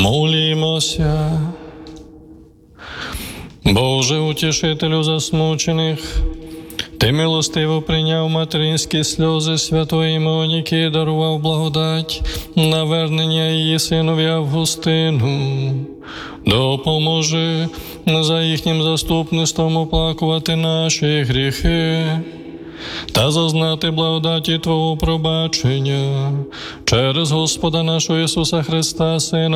Молімося. Боже, утішителю засмучених, Ти милостиво прийняв материнські сльози святої Моніки і дарував благодать навернення її синові Августину. Допоможи за їхнім заступництвом оплакувати наші гріхи та зазнати благодаті Твого пробачення через Господа нашого Ісуса Христа, Сина